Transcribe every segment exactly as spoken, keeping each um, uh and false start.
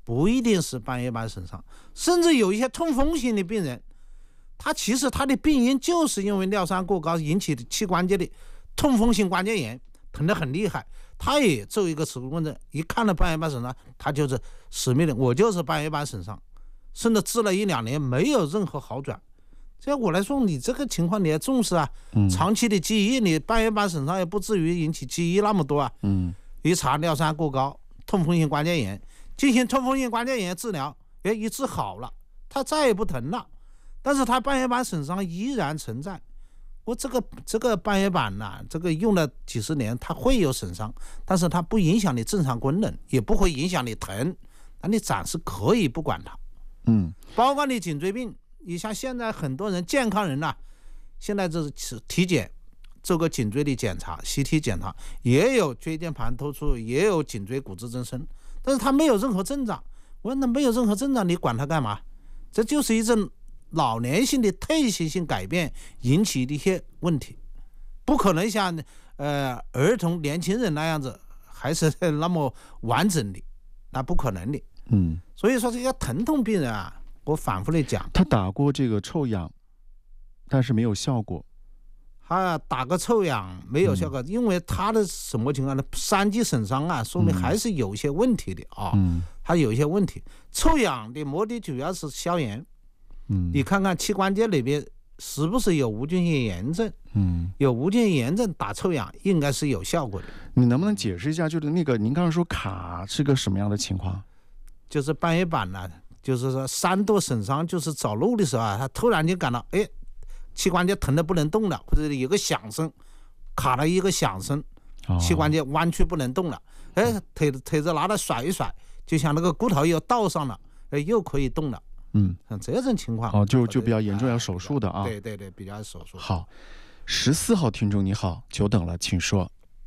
不一定是半月板损伤，甚至有一些痛风型的病人，他其实他的病因就是因为尿酸过高引起的膝关节的痛风性关节炎，疼得很厉害。他也做一个磁共振，一看到半月板损伤，他就是死命的，我就是半月板损伤，甚至治了一两年没有任何好转。这我来说，你这个情况你要重视啊，嗯、长期的记忆，你半月板损伤也不至于引起记忆那么多啊。嗯，一查尿酸过高，痛风性关节炎，进行痛风性关节炎治疗，哎，一治好了，他再也不疼了，但是他半月板损伤依然存在。我这个这个半月板呐、啊，这个用了几十年，它会有损伤，但是它不影响你正常功能，也不会影响你疼，那你暂时可以不管它。嗯，包括你颈椎病，你像现在很多人健康人呐、啊，现在这是体检，做个颈椎的检查 ，C T 检查也有椎间盘突出，也有颈椎骨质增生，但是他没有任何症状。我说那没有任何症状，你管它干嘛？这就是一阵老年性的退行性改变引起的一些问题，不可能像呃儿童年轻人那样子还是那么完整的，那不可能的。嗯，所以说这个疼痛病人啊，我反复的讲， 他打过这个臭氧，但是没有效果。 他打个臭氧没有效果，嗯、因为他的什么情况呢？三级损伤啊，说明还是有一些问题的啊。嗯，他有一些问题。臭氧的目的主要是消炎。嗯，你看看膝关节里边是不是有无菌性炎症？嗯，有无菌性炎症打臭氧应该是有效果的。 你能不能解释一下，就是那个您刚才说卡是个什么样的情况？ 就是半月板呢、啊，就是说三度损伤，就是走路的时候啊，他突然间感到哎，膝关节疼得不能动了，或者有个响声，卡了一个响声，膝关节弯曲不能动了，哎，腿腿子拿来甩一甩，就像那个骨头又倒上了，哎，又可以动了。嗯，像这种情况哦，就就比较严重，要手术的啊。 对对对，比较手术。 好，十四号听众你好，久等了，请说。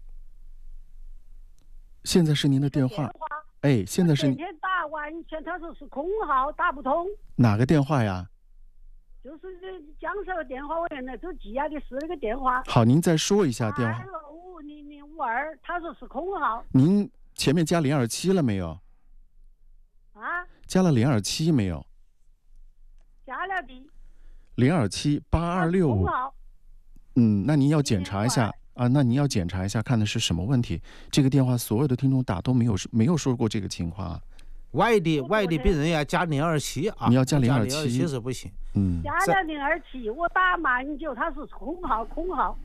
现在是您的电话。哎，现在是。 前天打完全他说是空号，打不通。 哪个电话呀？ 就是这江浙电话，我原来都记下的是那个电话。 好，您再说一下电话。 二五零零五二，他说是空号。 您前面加零二七了没有？ 啊？ 加了零二七没有？ 加了的。 零二七八二六五。嗯，那您要检查一下啊，那您要检查一下，看的是什么问题？这个电话所有的听众打都没有没有说过这个情况啊。 外地外地病人要加零二七啊， 你要加零二七，零二七是不行。 嗯，加了零二七，我打蛮久，他是空号，空号。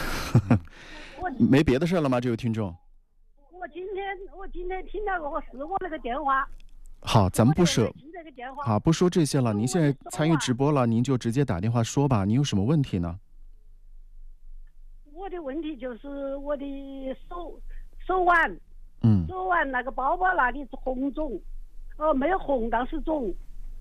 没别的事了吗？这位听众？ 我今天我今天听到我试过那个电话。 好，咱们不说，好，不说这些了。您现在参与直播了，您就直接打电话说吧。你有什么问题呢？ 我的问题就是我的手手腕， 嗯， 手腕那个包包那里是红肿，哦，没有红，但是肿，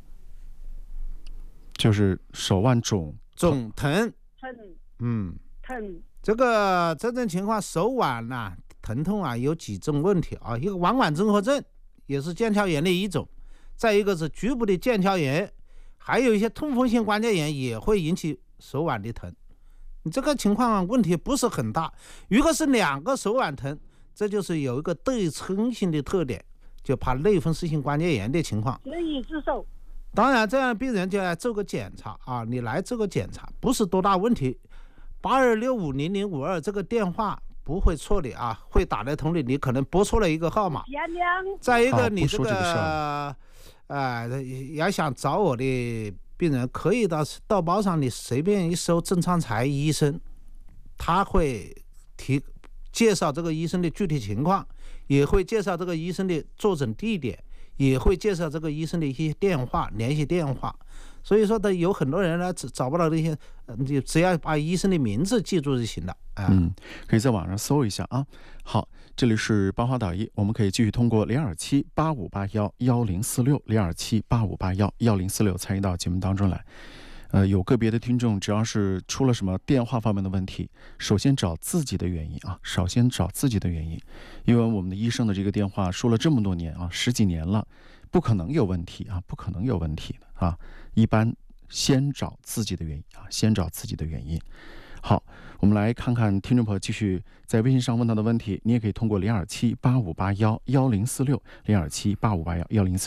就是手腕肿肿疼， 疼， 嗯， 疼。 这个这种情况，手腕呐、啊、疼痛啊，有几种问题啊，一个腕管综合症。也是腱鞘炎的一种，再一个是局部的腱鞘炎，还有一些痛风性关节炎也会引起手腕的疼。你这个情况问题不是很大，如果是两个手腕疼，这就是有一个对称性的特点，就怕类风湿性关节炎的情况。 就一只手。 当然，这样病人就要做个检查啊，你来做个检查，不是多大问题。八二六五零零五二这个电话。不会错的啊，会打得通的。你可能拨错了一个号码。再一个，你这个呃，要想找我的病人，可以到到报上你随便一搜郑昌才医生，他会提介绍这个医生的具体情况，也会介绍这个医生的坐诊地点，也会介绍这个医生的一些电话联系电话。所以说的有很多人呢找不到这些，你只要把医生的名字记住就行了。 嗯，可以在网上搜一下啊。好，这里是八华导医，我们可以继续通过零二七八五八幺幺零四六零二七八五八幺幺零四六参与到节目当中来。呃，有个别的听众，只要是出了什么电话方面的问题，首先找自己的原因啊，首先找自己的原因，因为我们的医生的这个电话说了这么多年啊，十几年了，不可能有问题啊，不可能有问题的啊，一般先找自己的原因啊，先找自己的原因。好，我们来看看听众朋友继续在微信上问到的问题，你也可以通过零二七八五八幺幺零四六零二七八五八幺幺零四六。